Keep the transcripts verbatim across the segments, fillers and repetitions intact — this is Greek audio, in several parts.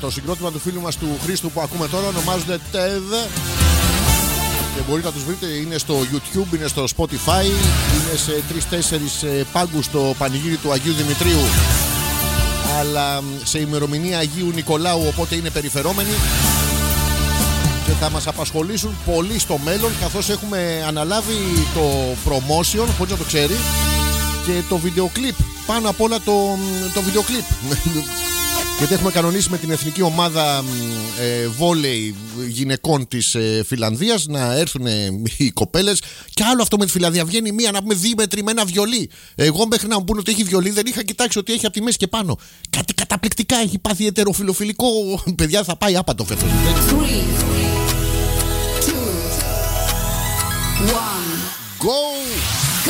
το συγκρότημα του φίλου μας του Χρήστου που ακούμε τώρα ονομάζονται τεδ. Και μπορείτε να τους βρείτε, είναι στο YouTube, είναι στο Spotify, είναι σε τρεις-τέσσερις πάγκους στο πανηγύρι του Αγίου Δημητρίου, αλλά σε ημερομηνία Αγίου Νικολάου, οπότε είναι περιφερόμενοι και θα μας απασχολήσουν πολύ στο μέλλον, καθώς έχουμε αναλάβει το promotion, χωρίς να το ξέρει, και το βιντεοκλίπ, πάνω απ' όλα το, το βιντεοκλίπ. Γιατί έχουμε κανονίσει με την εθνική ομάδα ε, βόλεϊ γυναικών της ε, Φιλανδίας να έρθουν ε, οι κοπέλες. Και άλλο αυτό με τη Φιλανδία. Βγαίνει μία να πούμε δίμετρη με ένα βιολί. Εγώ μέχρι να μου πούνε ότι έχει βιολί δεν είχα κοιτάξει ότι έχει από τη μέση και πάνω. Κάτι καταπληκτικά, έχει πάθει ετεροφιλοφιλικό. Παιδιά, θα πάει άπατο φέτος. Go!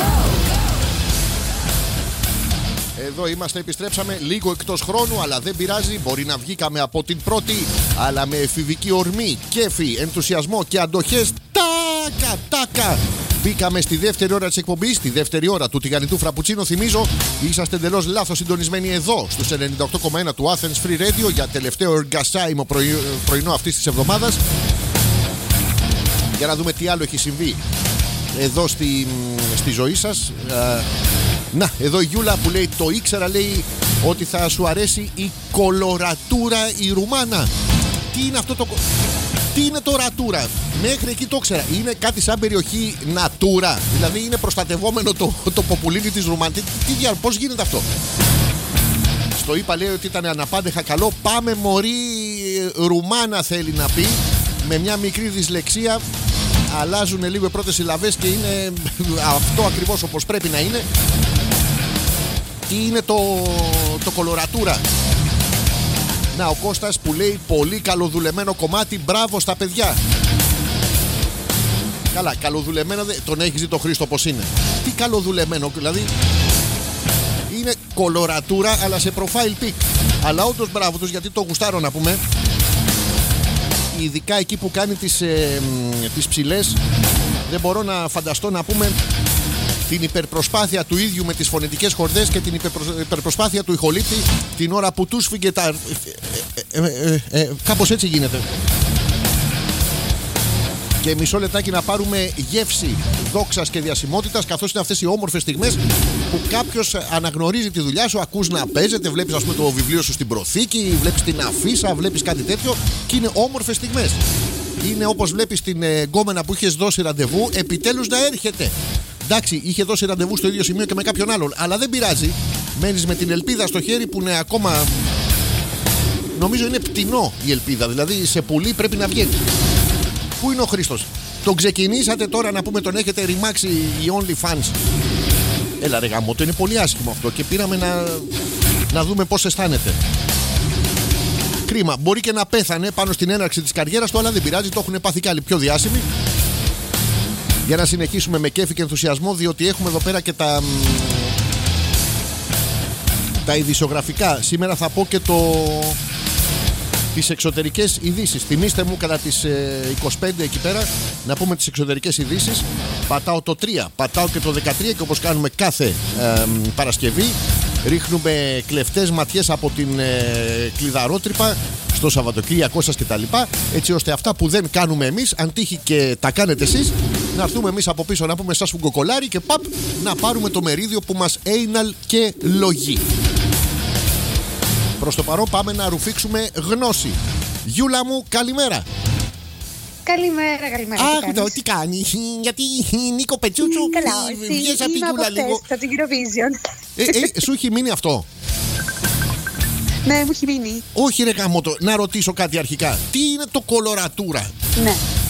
Εδώ είμαστε, επιστρέψαμε λίγο εκτός χρόνου, αλλά δεν πειράζει. Μπορεί να βγήκαμε από την πρώτη, αλλά με εφηβική ορμή, κέφι, ενθουσιασμό και αντοχές. Τάκα, τάκα. Μπήκαμε στη δεύτερη ώρα της εκπομπής, στη δεύτερη ώρα του τηγανιτού φραπουτσίνο. Θυμίζω, είσαστε εντελώς λάθος συντονισμένοι εδώ, στους ενενήντα οκτώ κόμμα ένα του Athens Free Radio, για τελευταίο εργασάιμο πρωινό αυτής της εβδομάδας. Για να δούμε τι άλλο έχει συμβεί εδώ στη, στη ζωή σας. Να, εδώ η Γιούλα που λέει το ήξερα, λέει ότι θα σου αρέσει η κολορατούρα η Ρουμάνα. Τι είναι αυτό το... Τι είναι το ρατούρα? Μέχρι εκεί το ήξερα. Είναι κάτι σαν περιοχή Natura. Δηλαδή είναι προστατευόμενο το, το ποπουλίνι της Ρουμάνας. Τι, τι, πώς γίνεται αυτό? Στο είπα, λέει ότι ήταν αναπάντεχα καλό. Πάμε μωρή Ρουμάνα, θέλει να πει, με μια μικρή δυσλεξία. Αλλάζουν λίγο οι πρώτες συλλαβές και είναι αυτό ακριβώς όπως πρέπει να είναι. Τι είναι το, το κολορατούρα? Να, ο Κώστας που λέει πολύ καλοδουλεμένο κομμάτι, μπράβο στα παιδιά. Καλά, καλοδουλεμένο, τον έχεις δει το Χρήστο πως είναι? Τι καλοδουλεμένο, δηλαδή είναι κολορατούρα αλλά σε profile pic. Αλλά όντως μπράβο τους, γιατί το γουστάρω να πούμε. Ειδικά εκεί που κάνει τις, ε, τις ψηλές. Δεν μπορώ να φανταστώ, να πούμε, την υπερπροσπάθεια του ίδιου με τις φωνητικές χορδές και την υπερπροσ... υπερπροσπάθεια του ηχολήπτη την ώρα που τους φύγε τα... Ε, ε, ε, ε, ε, κάπως έτσι γίνεται. Και μισό λεπτάκι να πάρουμε γεύση δόξας και διασημότητας, καθώς είναι αυτές οι όμορφες στιγμές που κάποιος αναγνωρίζει τη δουλειά σου, ακούς να παίζεται, βλέπεις ας πούμε το βιβλίο σου στην προθήκη, βλέπεις την αφίσα, βλέπεις κάτι τέτοιο και είναι όμορφες στιγμές. Είναι όπως βλέπεις την ε, γκόμενα που είχες δώσει ραντεβού επιτέλους να έρχεται. Εντάξει, είχε δώσει ραντεβού στο ίδιο σημείο και με κάποιον άλλον, αλλά δεν πειράζει. Μένεις με την ελπίδα στο χέρι που είναι ακόμα... Νομίζω είναι πτηνό η ελπίδα, δηλαδή σε πουλί πρέπει να βγαίνει. Πού είναι ο Χρήστος? Τον ξεκινήσατε τώρα, να πούμε, τον έχετε ρημάξει οι OnlyFans. Έλα ρε γαμώτο, είναι πολύ άσχημο αυτό και πήραμε να, να δούμε πώς αισθάνεται. Κρίμα, μπορεί και να πέθανε πάνω στην έναρξη της καριέρας του, αλλά δεν πειράζει, το έχουν πάθει κι άλλοι πιο διάσημοι. Για να συνεχίσουμε με κέφι και ενθουσιασμό, διότι έχουμε εδώ πέρα και τα τα ειδησιογραφικά. Σήμερα θα πω και το τις εξωτερικές ειδήσεις. Θυμήστε μου κατά τις ε, είκοσι πέντε εκεί πέρα να πούμε τις εξωτερικές ειδήσεις. Πατάω το τρία, πατάω και το δεκατρία και όπως κάνουμε κάθε ε, Παρασκευή ρίχνουμε κλεφτές ματιές από την ε, κλειδαρότρυπα στο Σαββατοκύριακό σας κτλ. Έτσι ώστε αυτά που δεν κάνουμε εμείς, αν τύχει και τα κάνετε εσείς, να έρθουμε εμείς από πίσω να πούμε σας φουγκοκολάρι και παπ να πάρουμε το μερίδιο που μας έιναλ και λογή. Προς το παρόν πάμε να ρουφήξουμε γνώση. Γιούλα μου, καλημέρα. Καλημέρα, καλημέρα. Αχ, τι, τι κάνει, γιατί Νίκο Πετσούτσου. Καλά, εσύ είμαι από χτες, από την Eurovision. Ε, ε, σου έχει μείνει αυτό? Ναι, μου έχει μείνει. Όχι ρε γαμώτο, να ρωτήσω κάτι αρχικά. Τι είναι το κολορατούρα? Ναι.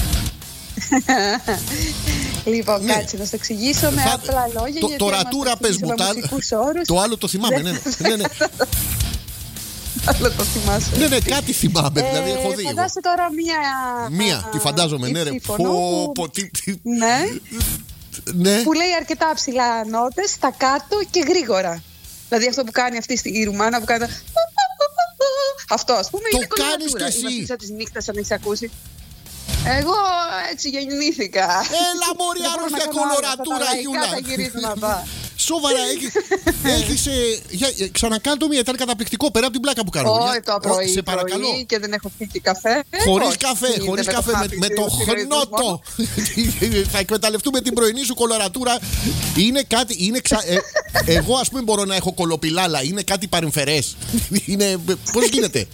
Λοιπόν, ναι. Κάτσε να σου το εξηγήσω με θα... απλά λόγια. Το, το ρατούρα πες μου, τα... το άλλο το θυμάμαι, ναι, ναι, ναι. Άλλο το θυμάσαι. Ναι, ναι, κάτι θυμάμαι, ε, δηλαδή έχω δει. Φαντάσου τώρα μία. Μία, τη φαντάζομαι, ναι, ρε. Πω, πω, τι, τι... Ναι. Ναι. Που λέει αρκετά ψηλά νότες, στα κάτω και γρήγορα. Δηλαδή αυτό που κάνει αυτή η Ρουμάνα που κάνει. Αυτό, ας πούμε, το είναι κολορατούρα. Κάνεις και εσύ. Είναι της νύχτας, αν έχεις ακούσει. Εγώ έτσι γεννήθηκα. Έλα μωρή άρρωστα κολορατούρα, Γιούλα. Σοβαρά, έχεις. Ε, ξανακάνω μια, ήταν καταπληκτικό πέρα από την πλάκα που κάνω. Όχι, το πρωί. Σε παρακαλώ. Πρωί και δεν έχω πει και καφέ. Χωρίς καφέ, χωρίς καφέ. Με, με το χνότο. Θα εκμεταλλευτούμε την πρωινή σου κολορατούρα. Είναι κάτι. Είναι ξα... ε, εγώ, ας πούμε, μπορώ να έχω κολοπιλάλα. Είναι κάτι παρεμφερές. Είναι. Πώς γίνεται.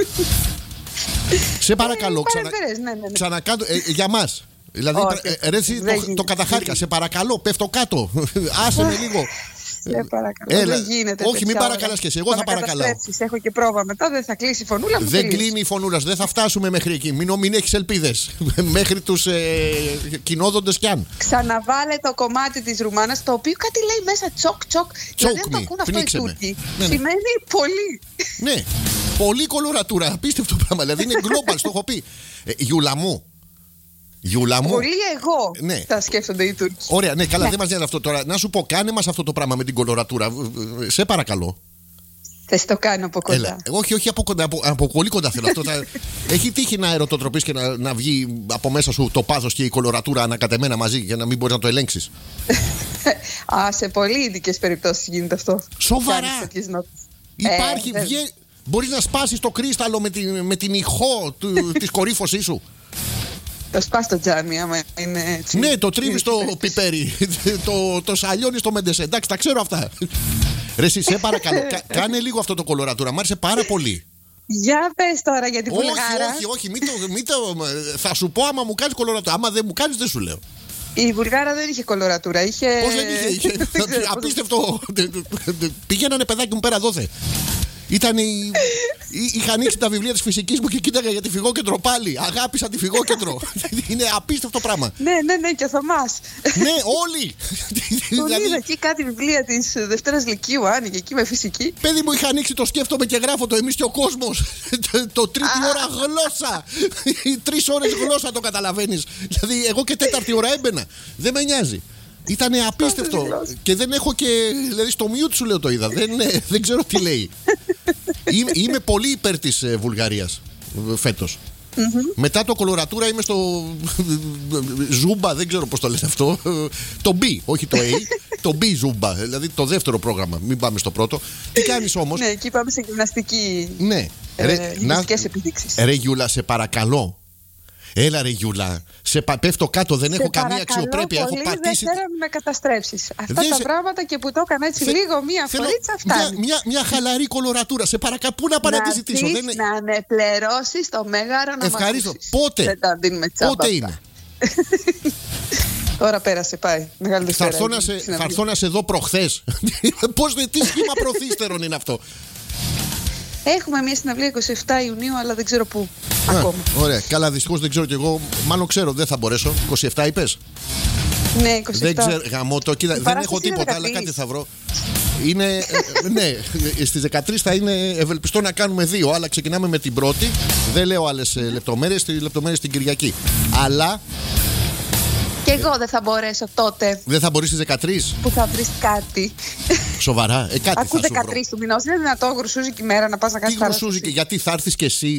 Σε παρακαλώ, ξανα... ναι, ναι, ναι. ξανακάνω. Ε, για μας. Δηλαδή, ε, ρε, εσύ, το, το καταχάρηκα. Σε παρακαλώ, πέφτω κάτω. Άσε με λίγο. Σε παρακαλώ. Έλα. Δεν γίνεται. Όχι, μην παρακαλάς και εσύ. Εγώ θα, θα παρακαλάω. Έχω και πρόβα μετά, δεν θα κλείσει η φωνούλα μου. Δεν τελείως. Κλείνει η φωνούλα. Δεν θα φτάσουμε μέχρι εκεί. Μην, μην έχεις ελπίδες. Μέχρι τους ε, κοινόδοντες κι αν. Ξαναβάλε το κομμάτι της Ρουμάνας, το οποίο κάτι λέει μέσα τσοκ τσοκ. Τσοκ δεν το ακούν αυτό οι Τούρκοι. Ναι, ναι. Σημαίνει πολύ. Ναι, πολύ κολορατούρα. Απίστευτο πράγμα. Δηλαδή είναι global, το έχω πει. Ε, Γιούλα μου. Γιούλα μου. Πολύ εγώ ναι. Θα σκέφτονται οι Τούρκοι. Ωραία, ναι, καλά, ναι. Δεν μας νοιάζει αυτό τώρα. Να σου πω, κάνε μας αυτό το πράγμα με την κολορατούρα. Σε παρακαλώ. Θες το κάνω από κοντά. Έλα. Όχι, όχι από κοντά, από, από πολύ κοντά θέλω. Αυτό θα... Έχει τύχει να ερωτοτροπείς και να, να βγει από μέσα σου το πάθος και η κολορατούρα ανακατεμένα μαζί για να μην μπορείς να το ελέγξεις. Α, σε πολύ ειδικές περιπτώσεις γίνεται αυτό. Σοβαρά. Υπάρχει, ε, βγε... μπορείς να σπάσεις το κρίσταλο με την, με την ηχό της κορύφωσής σου. Το σπάς το τζάμι, άμα είναι έτσι. Ναι, το τρίβεις το πιπέρι. το, το σαλιώνεις το μέντεσε. Εντάξει, τα ξέρω αυτά. Ρε εσύ, σε παρακαλώ, κα, κάνε λίγο αυτό το κολορατούρα. Μ' άρεσε πάρα πολύ. Για πες τώρα για την Βουλγάρα. Όχι, όχι, όχι. Μην το, μην το, θα σου πω άμα μου κάνεις κολορατούρα. Άμα δεν μου κάνεις, δεν σου λέω. Η Βουλγάρα δεν είχε κολορατούρα. Είχε... Πώς δεν είχε, είχε. Απίστευτο. Πηγαίνανε παιδάκι μου πέρα δόθε. Ήταν η... Είχα ανοίξει τα βιβλία της φυσικής μου και κοίταγα για τη φυγόκεντρο πάλι. Αγάπησα τη φυγόκεντρο. Είναι απίστευτο πράγμα. Ναι, ναι, ναι, και ο Θωμάς. Ναι, όλοι. Τον δηλαδή... είδα εκεί κάτι βιβλία της Δευτέρας Λυκείου, άνοιγε εκεί με φυσική. Παιδί μου, είχα ανοίξει το σκέφτομαι και γράφω το εμείς και ο κόσμος. Το τρίτη ώρα γλώσσα. Τρεις ώρες γλώσσα το καταλαβαίνεις. Δηλαδή, εγώ και τέταρτη ώρα έμπαινα. Δεν με νοιάζει. Ήτανε απίστευτο. Και δεν έχω και. Δηλαδή στο mute σου λέω το είδα. Δεν, δεν ξέρω τι λέει. Είμαι, είμαι πολύ υπέρ της ε, Βουλγαρίας φέτος. Mm-hmm. Μετά το κολορατούρα είμαι στο Ζούμπα, δεν ξέρω πώς το λένε αυτό. Το B, όχι το A. Το B Ζούμπα, δηλαδή το δεύτερο πρόγραμμα. Μην πάμε στο πρώτο. Τι κάνεις όμως? Ναι, εκεί πάμε σε γυμναστική. Ναι. Ε, γυμναστικές επιδείξεις. Ρε Γιούλα, σε παρακαλώ. Έλα ρε Γιούλα, σε πα, πέφτω κάτω, δεν σε έχω καμία αξιοπρέπεια. Πολύ, έχω πατήσει. Δεν θέλω να με καταστρέψεις. Αυτά δεν τα σε... πράγματα και που το έκανα έτσι Θε... λίγο, μία φορίτσα φτάνει. Μια, μια, μια χαλαρή κολορατούρα. Σε παρακαλώ, πού να πάω να τη ζητήσω. Δεν... Να ανεπληρώσεις το μέγαρο να ευχαρίστω. Πότε, δεν τα δίνουμε τσάμπα. Πότε είναι. Τώρα πέρασε, πάει. Μεγάλη θα έρθω να σε δω προχθές. Πώς, τι σχήμα προθύστερον είναι αυτό. Έχουμε μια συναυλία εικοστή εβδόμη Ιουνίου, αλλά δεν ξέρω πού. Α, ακόμα. Ωραία. Καλά, δυστυχώς δεν ξέρω κι εγώ. Μάλλον ξέρω, δεν θα μπορέσω. είκοσι επτά είπες? Ναι, είκοσι επτά. Δεν ξέρω. Γαμώ το. Κοίτα, δεν έχω τίποτα, αλλά κάτι θα βρω. Είναι. Ναι, στις δεκατρείς θα είναι ευελπιστό να κάνουμε δύο. Αλλά ξεκινάμε με την πρώτη. Δεν λέω άλλες λεπτομέρειες. Τις λεπτομέρειες την Κυριακή. Αλλά. Και εγώ δεν θα μπορέσω τότε. Δεν θα μπορείς στις δεκατρείς? Που θα βρεις κάτι. Σοβαρά, ε, κάτι. Ακού δεκατρείς του μηνός. Είναι δυνατό γρουσούζικη ημέρα να πας να κάνεις παράσταση? Τι γρουσούζικη, γιατί θα έρθεις κι εσύ.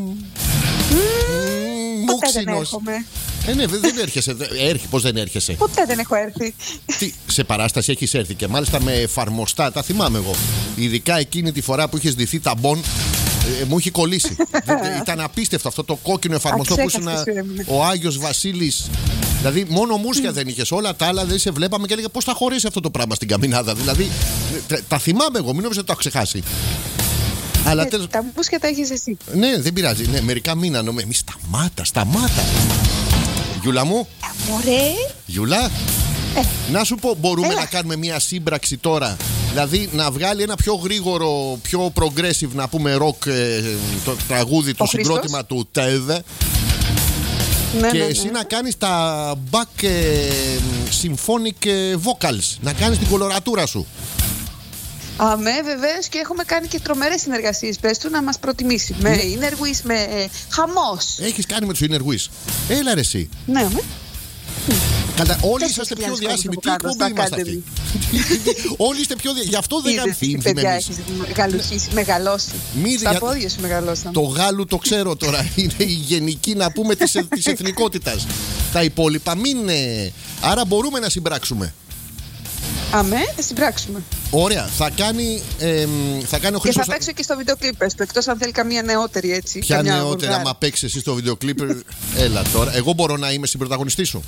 Ποτέ δεν έρχομαι. Ε, ναι, δεν έρχεσαι. Έρχει, πώς δεν έρχεσαι? Ποτέ δεν έχω έρθει. Τι, σε παράσταση έχεις έρθει και μάλιστα με εφαρμοστά. Τα θυμάμαι εγώ. Ειδικά εκείνη τη φορά που είχες ντυθεί ταμπών. Ε, μου είχε κολλήσει. Ήταν απίστευτο αυτό το κόκκινο εφαρμοστό που ήσουν ο Άγιος Βασίλης. Δηλαδή, μόνο μουσια mm. δεν είχες. Όλα τα άλλα δεν σε βλέπαμε και έλεγα πώς θα χωρέσει αυτό το πράγμα στην καμινάδα. Δηλαδή, τα θυμάμαι εγώ, μην νομίζω ότι το έχω ξεχάσει. Αλλά ε, τέλος... Τα μουσια τα έχεις εσύ. Ναι, δεν πειράζει. Ναι, μερικά μείναν. Μη σταμάτα, σταμάτα. Γιούλα μου. Ωραία. Γιούλα. Ε. Να σου πω, μπορούμε Έλα. να κάνουμε μια σύμπραξη τώρα? Δηλαδή να βγάλει ένα πιο γρήγορο, πιο progressive, να πούμε rock ε, το τραγούδι, το συγκρότημα του ΤΕΔ. Ναι, και ναι, εσύ ναι. να κάνεις τα back ε, symphonic vocals, να κάνεις την κολορατούρα σου. Αμέ, βεβαίως, και έχουμε κάνει και τρομερές συνεργασίες. Πες του να μας προτιμήσει. Ναι. Με Innerwish, με ε, χαμός. Έχεις κάνει με τους Innerwish? Έλα ρε εσύ. Ναι, με. Κατα... Όλοι είσαστε πιο διάσημοι. Τι εκπομπή είμαστε αυτοί? Όλοι είστε πιο διάσημοι. Γι' αυτό δεν κάνουμε θύμη. Παιδιά, έχεις μεγαλώσει. Στα πόδια σου μεγαλώσαν. Το Γάλλου το ξέρω τώρα. Είναι η γενική, να πούμε, της εθνικότητας. Τα υπόλοιπα μην είναι. Άρα μπορούμε να συμπράξουμε. Αμέ, θα συμπράξουμε. Ωραία, θα κάνει, ε, θα κάνει ο Χρήστος. Και θα παίξω και στο βίντεο κλίπ, εκτός αν θέλει καμία νεότερη έτσι. Ποια νεότερη, άμα παίξει εσύ στο βίντεο κλίπ. Έλα τώρα. Εγώ μπορώ να είμαι στην πρωταγωνιστή σου.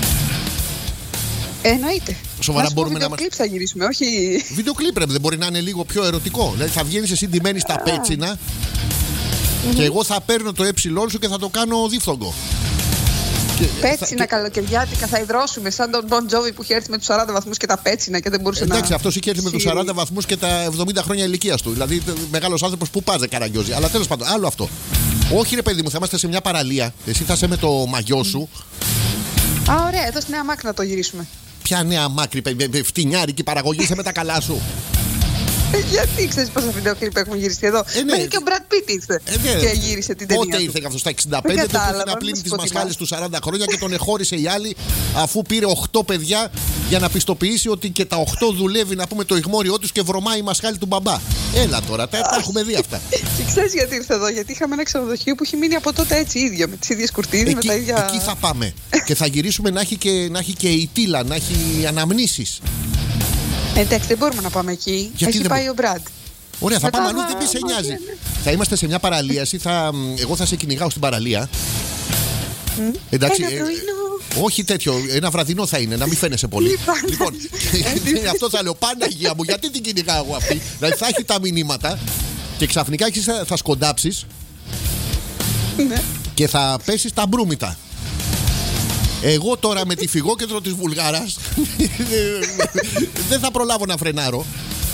Εννοείται. Σοβαρά μπορούμε να. Βίντεο κλίπ θα γυρίσουμε, όχι. Βίντεο κλίπ, ρε, δεν μπορεί να είναι λίγο πιο ερωτικό. Δηλαδή θα βγαίνει εσύ ντυμένη στα πέτσινα mm-hmm. και εγώ θα παίρνω το ε σου και θα το κάνω δίφθογκο. Πέτσινα θα... καλοκαιριάτικα θα υδρώσουμε σαν τον Bon Jovi που είχε έρθει με τους σαράντα βαθμούς και τα πέτσινα και δεν μπορούσε εντάξει, να. Εντάξει, αυτός είχε έρθει με τους σαράντα βαθμούς και τα εβδομήντα χρόνια ηλικίας του. Δηλαδή μεγάλος άνθρωπος που πάζε καραγκιόζη. Αλλά τέλος πάντων, άλλο αυτό. Όχι, ρε παιδί μου, θα είμαστε σε μια παραλία. Εσύ θα είσαι με το μαγιό σου. Α, ωραία, εδώ στη Νέα Μάκρη να το γυρίσουμε. Ποια Νέα Μάκρη, φτηνιάρικη παραγωγή, είσαι με τα καλά σου. Γιατί ξέρεις πόσα βίντεο κλιπ έχουν γυριστεί εδώ. Ε, ναι. Μέχρι και ο Μπραντ Πίτ ήρθε ε, ναι. και γύρισε την ταινία. Πότε ήρθε αυτό στα εξήντα πέντε του που είχε να πλύνει τις μασχάλες του σαράντα χρόνια και τον εχώρισε η άλλη αφού πήρε οκτώ παιδιά για να πιστοποιήσει ότι και τα οκτώ δουλεύει να πούμε το ηγμόριό τους και βρωμάει η μασχάλη του μπαμπά. Έλα τώρα, τα, τα έχουμε δει αυτά. Και ξέρεις γιατί ήρθε εδώ, γιατί είχαμε ένα ξενοδοχείο που έχει μείνει από τότε έτσι ίδιο με τις ίδιες κουρτίνες, με τα ίδια. Εκεί θα πάμε. Και θα γυρίσουμε να έχει και, να έχει και η τίλα, να έχει αναμνήσεις. Εντάξει, δεν μπορούμε να πάμε εκεί. Γιατί έχει πάει ο Μπραντ. Ωραία, θα πάμε αλλού, δεν σε νοιάζει. Ναι. Θα είμαστε σε μια παραλίαση, θα, εγώ θα σε κυνηγάω στην παραλία. Mm. Εντάξει, ένα πρωινό. Ε, όχι τέτοιο, ένα βραδινό θα είναι, να μην φαίνεσαι πολύ. Λοιπόν, αυτό θα λέω, Παναγία μου, γιατί την κυνηγάω εγώ αυτή. Δηλαδή θα έχει τα μηνύματα και ξαφνικά θα, θα σκοντάψεις ναι. και θα πέσεις τα μπρούμητα. Εγώ τώρα με τη φυγόκεντρο της Βουλγάρας δεν θα προλάβω να φρενάρω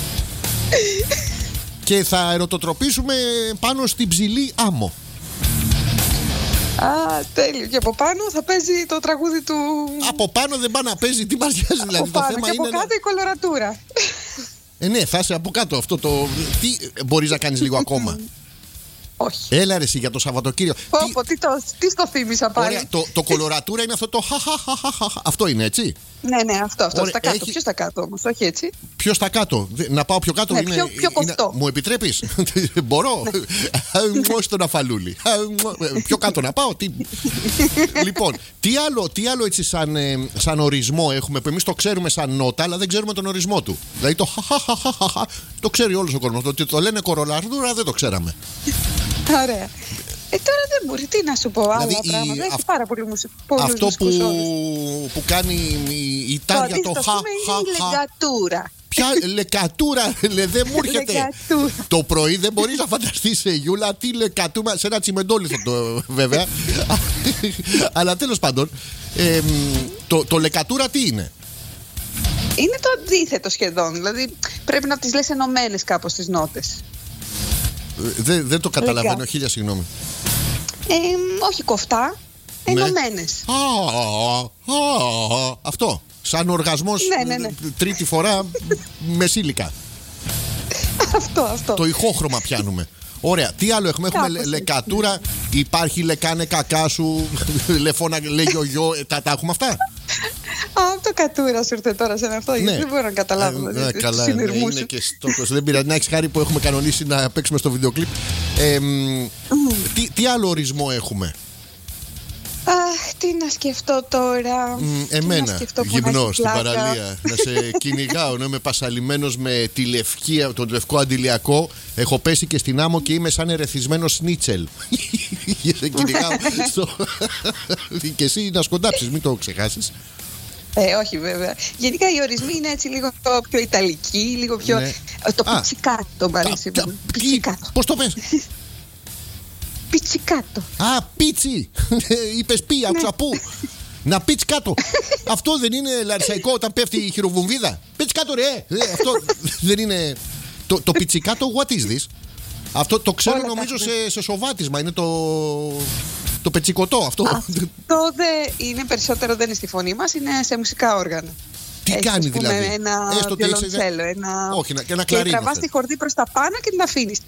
και θα ερωτοτροπήσουμε πάνω στην ψηλή άμμο. Α, τέλειο. Και από πάνω θα παίζει το τραγούδι του. Από πάνω δεν πάει να παίζει, τι μας νοιάζει δηλαδή. Από το πάνω θέμα και από είναι κάτω να... η κολορατούρα. Ε, ναι, θα είσαι από κάτω αυτό το. Τι μπορείς να κάνεις λίγο ακόμα. Όχι. Έλα ρε εσύ για το Σαββατοκύριο. Πω, τι... πω, τι, το, τι στο θύμισα πάλι. Ωραία, το, το κολορατούρα είναι αυτό το χαχαχαχαχα. Αυτό είναι έτσι. Ναι, ναι, αυτό, αυτό. Ωραία, στα κάτω. έχει... Ποιο στα κάτω όμως, όχι έτσι. Ποιο στα κάτω. Να πάω πιο κάτω. Ναι, είναι, πιο, πιο κοφτό. Είναι... Μου επιτρέπεις. Μπορώ. Μου στον αφαλούλι. Πιο κάτω να πάω. Τι... Λοιπόν, τι άλλο, τι άλλο έτσι σαν, σαν ορισμό έχουμε που εμείς το ξέρουμε σαν νότα, αλλά δεν ξέρουμε τον ορισμό του. Δηλαδή το χαχαχαχαχα το ξέρει όλος ο κόσμος. Το ότι το λένε κορολαρδούρα δεν το ξέραμε. Ωραία. Ε, τώρα δεν μπορεί, τι να σου πω, άλλα δηλαδή, πράγματα. Έχει αυ... πάρα πολύ μουσικό. Αυτό που, που κάνει η, η Τάρια το χα, χα, χα. Είναι η λεκατούρα. Ποια λεκατούρα, λε, δεν μου έρχεται. Το πρωί δεν μπορείς να φανταστείς, Γιούλα, τι λεκατούρα, σε ένα τσιμεντόλιθο το βέβαια. Αλλά τέλος πάντων, ε, το, το λεκατούρα τι είναι. Είναι το αντίθετο σχεδόν. Δηλαδή πρέπει να τις λες ενωμένες κάπως τις νότες. Δεν, δεν το καταλαβαίνω, χίλια συγγνώμη. Ε, όχι κοφτά, ενωμένες. Ναι. Α, α, α, αυτό. Σαν οργασμός ναι, ναι, ναι. τρίτη φορά μεσήλικα. Αυτό, αυτό. Το ηχόχρωμα πιάνουμε. Ωραία, τι άλλο έχουμε, έχουμε λε, λεκατούρα, υπάρχει λεκάνε κακά σου, λεφώνα λέγει ο γιο, τα, τα έχουμε αυτά. Α, το κατούρα σου ήρθε τώρα σε αυτό, ναι. Γιατί δεν μπορώ να καταλάβω. Ε, ναι, καλά, ναι, είναι και στόχος. Δεν πειράζει, να έχεις χάρη που έχουμε κανονίσει να παίξουμε στο βίντεο κλιπ. Ε, mm. τι, τι άλλο ορισμό έχουμε. Αχ, τι να σκεφτώ τώρα. Mm, εμένα, γυμνός στην παραλία. Να σε κυνηγάω, να είμαι πασαλιμένος με τη λευκή, τον λευκό αντιλιακό. Έχω πέσει και στην άμμο και είμαι σαν ερεθισμένο σνίτσελ. Για σε κυνηγάω. στο... και εσύ να σκοντάψεις, μην το ξεχάσεις. Ε, όχι βέβαια. Γενικά οι ορισμοί είναι έτσι λίγο πιο ιταλικοί, λίγο πιο. Ναι. Το πιτσικάτο, παρέσει. Πώς το πες? Πιτσικάτο. Α, πίτσι. Είπες πι, άκουσα πού. Να πίτς κάτω. Αυτό δεν είναι λαρισαϊκό όταν πέφτει η χειροβουμβίδα? Πίτς κάτω ρε. Αυτό δεν είναι. Το, το πιτσικάτο, what is this? Αυτό το ξέρω νομίζω σε, σε σοβάτισμα. Είναι το, το πετσικωτό αυτό. Αυτό δεν είναι περισσότερο, δεν είναι στη φωνή μας, είναι σε μουσικά όργανα. Τι Έχεις, κάνει πούμε, δηλαδή? Ένα Έστω βιολοντσέλο, ένα... Όχι, ένα, ένα κλαρίνο. Και τραβάς τη χορδή προς τα πάνω και την αφήνεις.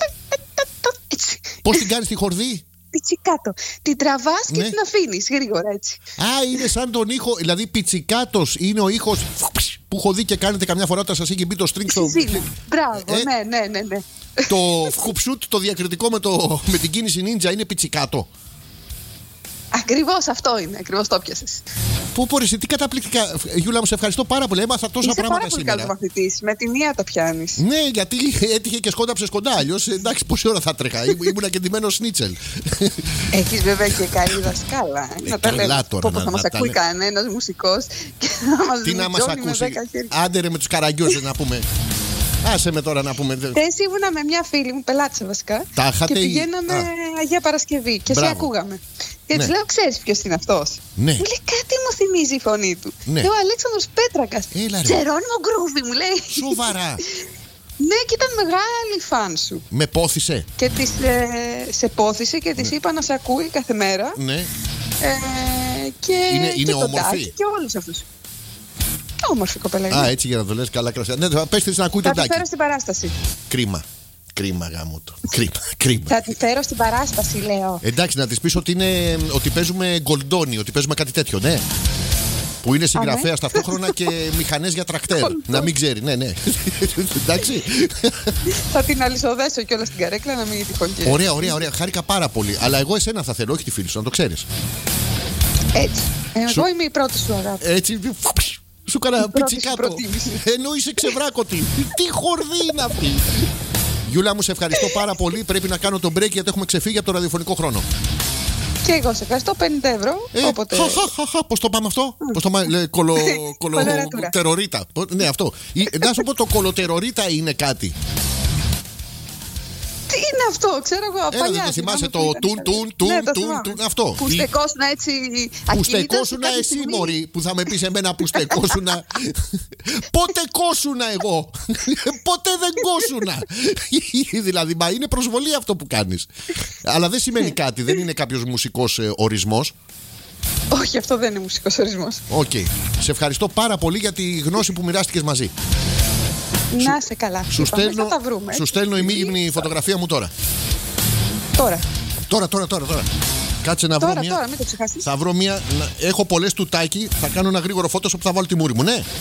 Πώς την κάνεις τη χορδή? Πιτσικάτο. Την τραβάς και ναι. την αφήνεις γρήγορα έτσι. Α, είναι σαν τον ήχο. Δηλαδή πιτσικάτος είναι ο ήχος που έχω δει και κάνετε καμιά φορά όταν σας είχε μπει το string στο. Μπράβο, ε, ναι, ναι, ναι, ναι. Το φχουψούτ, το διακριτικό με, το, με την κίνηση νίντζα είναι πιτσικάτο. Ακριβώς αυτό είναι, ακριβώς το πιάσες. Πού μπορείς, τι καταπληκτικά. Γιούλα μου, σε ευχαριστώ πάρα πολύ. Έμαθα τόσα Είσαι πράγματα πάρα σήμερα. Είσαι πάρα πολύ καλός μαθητής. Με τη μία το πιάνεις. Ναι, γιατί έτυχε και σκόνταψε κοντά. Αλλιώς, εντάξει, πόση ώρα θα τρέχα. Ήμουνα και ντυμένο σνίτσελ. Έχεις βέβαια και καλή δασκάλα. Ε, να τα λέμε. Τώρα, Πω, θα μας ακούει κανένας μουσικός και θα μας τι να μας ακούσει. Άντε ρε με τους καραγκιόζες να πούμε. Άσε με τώρα να πούμε. Χθες ήμουνα με μια φίλη μου, πελάτησα βασικά. Τα και πηγαίναμε Α. Αγία Παρασκευή και σε ακούγαμε. Και ναι. της λέω, ξέρεις ποιος είναι αυτός? Ναι. Μου λέει, κάτι μου θυμίζει η φωνή του. Ναι. Λέω, Αλέξανδρος Πέτρακας. Τζερόνιμο Γκρούβι, μου λέει. Σοβαρά. Ναι, και ήταν μεγάλη φαν σου. Με πόθησε. Και της, ε, σε πόθησε και της ναι. είπα να σε ακούει κάθε μέρα. Ναι. Ε, και είναι, είναι και όμορφη. Και όλους αυτούς. Όμορφη κοπέλα. Α, έτσι για να το λες, καλά κρασιά. Ναι, πες της να ακούει τον Τάκη. Θα τη φέρω στην παράσταση. Κρίμα. Κρίμα γάμο το. Κρίμα, κρίμα. Θα τη φέρω στην παράσταση, λέω. Εντάξει, να της πεις ότι, είναι, ότι παίζουμε γκολντόνι, ότι παίζουμε κάτι τέτοιο, ναι. Που είναι συγγραφέα ταυτόχρονα και μηχανές για τρακτέρ. Να μην ξέρει, ναι, ναι. Εντάξει. Θα την αλυσοδέσω κιόλας στην καρέκλα να μην τυχόν και. Ωραία, ωραία, ωραία. Χάρηκα πάρα πολύ. Αλλά εγώ εσένα θα θέλω, όχι τη φίλη σου, να το ξέρεις. Έτσι. Εγώ σου... είμαι η πρώτη σου αγάπη. Έτσι. Σου έκανα πιτσικάτο. Ενώ είσαι ξεβράκωτη. Τι χορδή είναι αυτή. Γιούλα μου, σε ευχαριστώ πάρα πολύ. Πρέπει να κάνω τον break γιατί έχουμε ξεφύγει από το ραδιοφωνικό χρόνο. Και εγώ σε ευχαριστώ, πενήντα ευρώ. Ε, όποτε... Πώς το πάμε αυτό? Mm. Πώς το πάμε, κολο... κολοτερορίτα. Ναι, αυτό. Να σου πω, το κολοτερορίτα είναι κάτι. Τι είναι αυτό, ξέρω εγώ. Έλα, δεν το θυμάσαι το τουν, τουν, τουν, τουν, τουν, αυτό. Που στεκόσουνα έτσι. Που στεκόσουνα εσύ, μωρή, που θα με πεις εμένα που στεκόσουνα. Πότε κόσουνα εγώ. Πότε δεν κόσουνα. Δηλαδή, μα είναι προσβολή αυτό που κάνεις. Αλλά δεν σημαίνει κάτι, δεν είναι κάποιος μουσικός ορισμός. Όχι, αυτό δεν είναι μουσικός ορισμός. Οκ. Okay. Σε ευχαριστώ πάρα πολύ για τη γνώση που μοιράστηκες μαζί. Να σε καλά. Σου στέλνω, σου στέλνω ημίγυμνη φωτογραφία μου τώρα. Τώρα. Τώρα, τώρα, τώρα, τώρα. Κάτσε να τώρα, βρω μια. Τώρα, μην το ξεχάσεις. Θα βρω μια. Έχω πολλές του Τάκη. Θα κάνω ένα γρήγορο Photoshop που θα βάλω τη μούρη μου, ναι.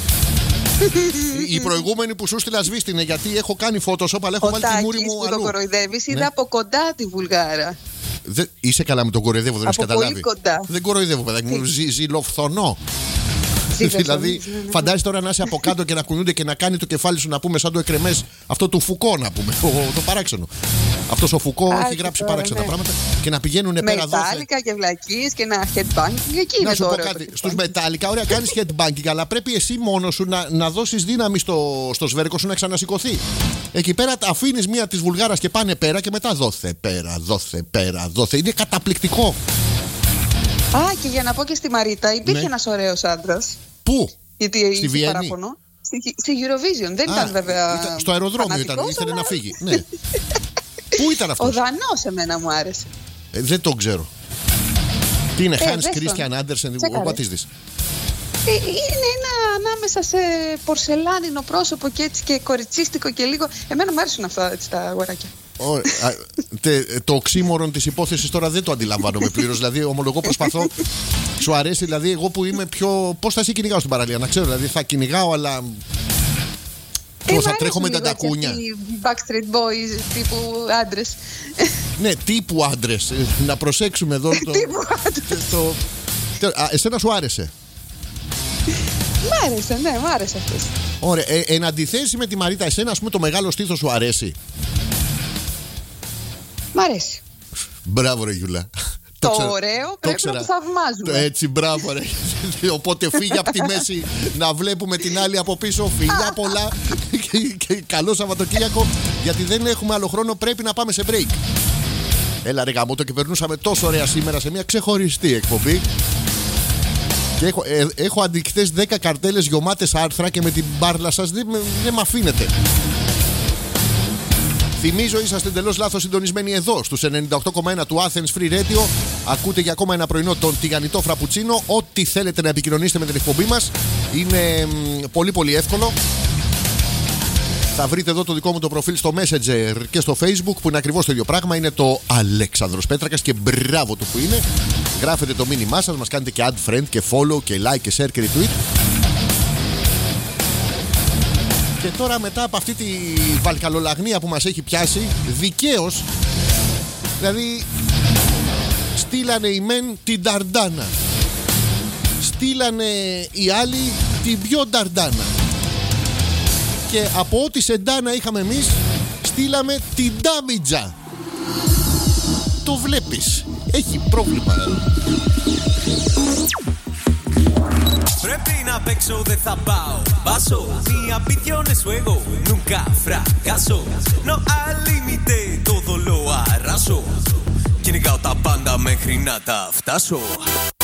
Η προηγούμενη που σου στείλα σβήστηνε γιατί έχω κάνει Photoshop, αλλά έχω ο βάλει τη μούρη μου που αλλού. Το κοροϊδεύεις, ναι. Είδα από κοντά τη Βουλγάρα. Δε, είσαι καλά με τον κοροϊδεύω, δεν έχει καταλάβει. Κοντά. Δεν κοροϊδεύω, παιδάκι μου. Ζηλοφθονώ. Δηλαδή, φαντάζεσαι τώρα να είσαι από κάτω και να κουνιούνται και να κάνει το κεφάλι σου να πούμε σαν το εκρεμές αυτό του Φουκώ, να πούμε. Το, το παράξενο. Αυτός ο Φουκώ έχει γράψει παράξενα ναι. πράγματα και να πηγαίνουν πέρα εδώ. Μετάλλικα και βλακίες και ένα headbanging. Εκεί να είναι σου πω κάτι. Στους μετάλλικα, ωραία, κάνεις headbanging, αλλά πρέπει εσύ μόνος σου να, να δώσεις δύναμη στο, στο σβέρκο σου να ξανασηκωθεί. Εκεί πέρα αφήνεις μία της Βουλγάρας και πάνε πέρα και μετά δόθε πέρα, δόθε πέρα, δόθε. Είναι καταπληκτικό. Α, και για να πω και στη Μαρίτα, υπήρχε ναι. ένας ωραίος άντρας. Πού? Γιατί στη Βιέννη. Παράπονο. Στη, στη Eurovision. Δεν Α, ήταν βέβαια. Ήταν, στο αεροδρόμιο ήταν. Ήθελε αλλά... να φύγει. Ναι. Πού ήταν αυτός? Ο Δανός εμένα μου άρεσε. Ε, δεν τον ξέρω. Τι είναι, ε, Hans Christian Andersen, what is this? Ε, είναι ένα ανάμεσα σε πορσελάνινο πρόσωπο και έτσι και κοριτσίστικο και λίγο. Εμένα μου άρεσουν αυτά έτσι, τα αγοράκια. Το οξύμορον της υπόθεσης τώρα δεν το αντιλαμβάνομαι πλήρως. Δηλαδή, ομολογώ προσπαθώ. Σου αρέσει, δηλαδή, εγώ που είμαι πιο. Πώς θα σε κυνηγάω στην παραλία, να ξέρω. Δηλαδή, θα κυνηγάω, αλλά. Ε, θα τρέχω με τα τακούνια. Backstreet Boys, τύπου άντρες. Ναι, τύπου άντρες. Να προσέξουμε εδώ. Το... τύπου άντρες. Α, εσένα σου άρεσε? Μ' άρεσε, ναι, μ' άρεσε αυτός. Ωραία. Ε, εν αντιθέσει με τη Μαρίτα, εσένα, ας πούμε, το μεγάλο στήθος σου αρέσει? Μ' αρέσει. Μπράβο, ρε Γιούλα. Το, το ωραίο πρέπει το να το θαυμάζουμε. Έτσι, μπράβο, ρε. Οπότε φύγει από τη μέση να βλέπουμε την άλλη από πίσω. Φιλιά πολλά και, και καλό Σαββατοκύριακο. Γιατί δεν έχουμε άλλο χρόνο, πρέπει να πάμε σε break. Έλα ρε γαμώτο, και περνούσαμε τόσο ωραία σήμερα σε μια ξεχωριστή εκπομπή. Και έχω, ε, έχω αντικτές δέκα καρτέλες γεμάτες άρθρα και με την μπάρλα σας δεν, δεν με αφήνετε. Θυμίζω, είσαστε εντελώς λάθος συντονισμένοι εδώ στους ενενήντα οκτώ κόμμα ένα του Athens Free Radio. Ακούτε για ακόμα ένα πρωινό τον τηγανιτό φραπουτσίνο. Ό,τι θέλετε να επικοινωνήσετε με την εκπομπή μας είναι μ, πολύ πολύ εύκολο. Θα βρείτε εδώ το δικό μου το προφίλ στο Messenger και στο Facebook που είναι ακριβώς το ίδιο πράγμα. Είναι το Αλέξανδρος Πέτρακας και μπράβο του που είναι. Γράφετε το μήνυμά σας, μας κάνετε και add friend και follow και like και share και retweet. Και τώρα μετά από αυτή τη βαλκαλολαγνία που μας έχει πιάσει, δικαίως, δηλαδή Στείλανε οι μεν την Νταρντάνα. Στείλανε οι άλλοι την πιο Νταρντάνα. Και από ό,τι σεντάνα είχαμε εμείς, στείλαμε την Ντάμιτζα. Το βλέπεις, έχει πρόβλημα. Πρέπει να παίξω, δεν θα πάω. Paso, mi ambición es juego, nunca fracaso. No al límite, todo lo arraso. Κυνηγάω τα πάντα μέχρι να τα φτάσω.